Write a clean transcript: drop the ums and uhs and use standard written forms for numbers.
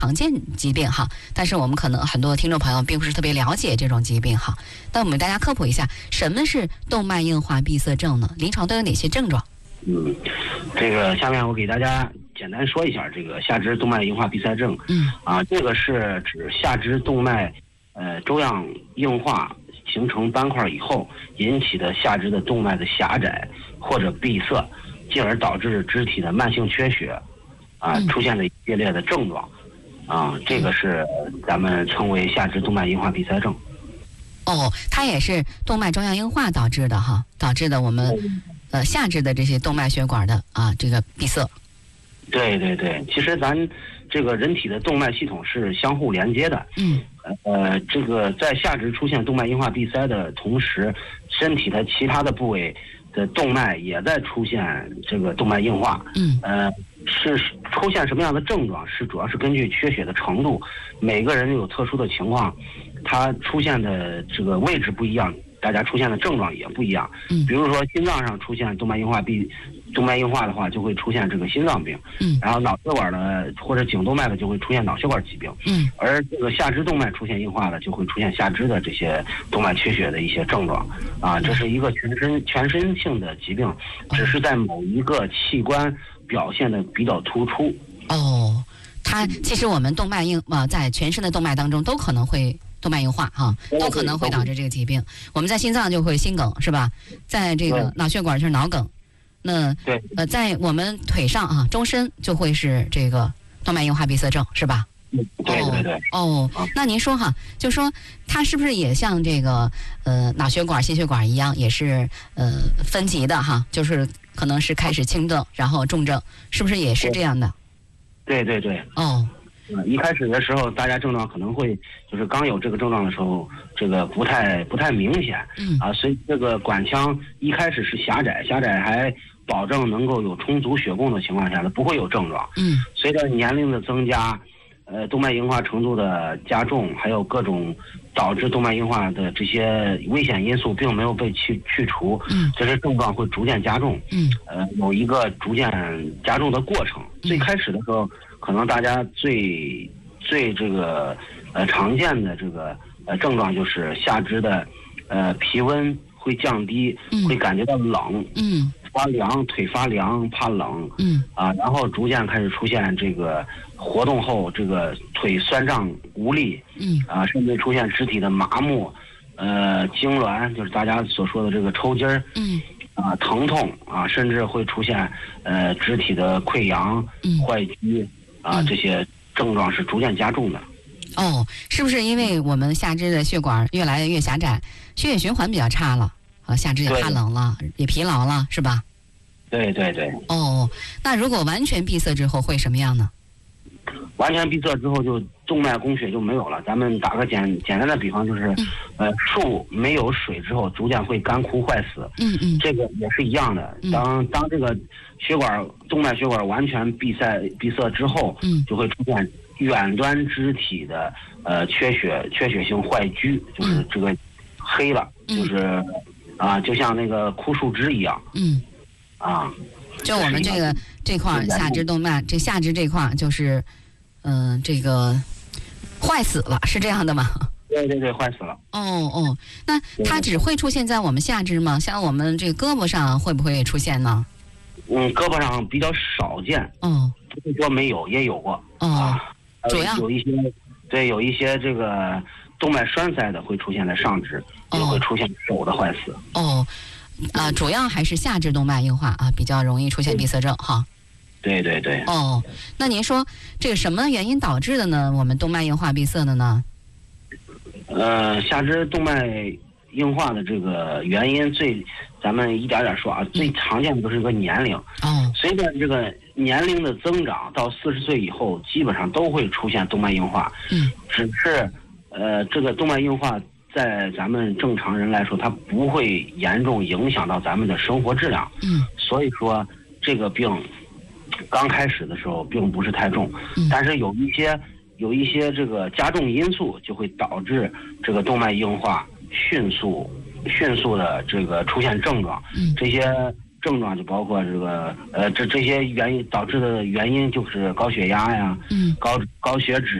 常见疾病哈，但是我们可能很多听众朋友并不是特别了解这种疾病哈。那我们给大家科普一下，什么是动脉硬化闭塞症呢？临床都有哪些症状？ 这个下面我给大家简单说一下这个下肢动脉硬化闭塞症。这个是指下肢动脉粥样硬化形成斑块以后引起的下肢的动脉的狭窄或者闭塞，进而导致肢体的慢性缺血出现的一系列的症状。这个是咱们称为下肢动脉硬化闭塞症。 它也是动脉粥样硬化导致的哈，导致的我们下肢的这些动脉血管的这个闭塞。 对对对，其实咱这个人体的动脉系统是相互连接的。这个在下肢出现动脉硬化闭塞的同时，身体的其他的部位的动脉也在出现这个动脉硬化。是出现什么样的症状？是主要是根据缺血的程度，每个人有特殊的情况，它出现的这个位置不一样，大家出现的症状也不一样。比如说心脏上出现动脉硬化的话，就会出现这个心脏病。然后脑血管的或者颈动脉的就会出现脑血管疾病。而这个下肢动脉出现硬化的就会出现下肢的这些动脉缺血的一些症状。这是一个全身性的疾病，只是在某一个器官表现的比较突出。 它其实我们动脉在全身的动脉当中都可能会动脉硬化哈，都可能会导致这个疾病。我们在心脏就会心梗是吧？在这个脑血管就是脑梗。那在我们腿上终身就会是这个动脉硬化闭塞症是吧？ 对对对。 那您说哈，就说它是不是也像这个脑血管、心血管一样，也是分级的哈？就是可能是开始轻症，然后重症，是不是也是这样的？ 对对对。一开始的时候，大家症状可能会就是刚有这个症状的时候，这个不太明显。所以这个管腔一开始是狭窄还保证能够有充足血供的情况下，它不会有症状。随着年龄的增加，动脉硬化程度的加重，还有各种导致动脉硬化的这些危险因素并没有被去除，这些症状会逐渐加重。有一个逐渐加重的过程。最开始的时候，可能大家最这个常见的这个症状就是下肢的皮温会降低，会感觉到冷，发凉，腿发凉，怕冷，然后逐渐开始出现这个活动后这个腿酸胀无力，甚至出现肢体的麻木，痉挛，就是大家所说的这个抽筋儿，疼痛甚至会出现肢体的溃疡、坏疽这些症状是逐渐加重的。 是不是因为我们下肢的血管越来越狭窄，血液循环比较差了？下肢也怕冷了，也疲劳了，是吧？ 对对对。 那如果完全闭塞之后会什么样呢？ 完全闭塞之后，就动脉供血就没有了。咱们打个简单的比方，就是树没有水之后，逐渐会干枯坏死。这个也是一样的。当这个动脉血管完全闭塞之后，就会出现远端肢体的缺血性坏疽，就是这个黑了，就是就像那个枯树枝一样。 就我们这块下肢动脉，这下肢这块就是这个坏死了，是这样的吗？ 对对对，坏死了。 那它只会出现在我们下肢吗？像我们这个胳膊上会不会出现呢？ 胳膊上比较少见。不是说没有，也有过。 主要有一些这个动脉栓塞的会出现在上肢，也会出现手的坏死。 主要还是下肢动脉硬化比较容易出现闭塞症哈。 对对对。 那您说这个什么原因导致的呢？我们动脉硬化闭塞的呢？ 下肢动脉硬化的这个原因咱们一点点说最常见的就是一个年龄。随着这个年龄的增长，到40岁以后，基本上都会出现动脉硬化。只是这个动脉硬化在咱们正常人来说，它不会严重影响到咱们的生活质量。所以说这个病刚开始的时候并不是太重，但是有一些这个加重因素，就会导致这个动脉硬化迅速的这个出现症状。这些症状就包括这个这些原因导致的原因就是高血压呀，高血脂。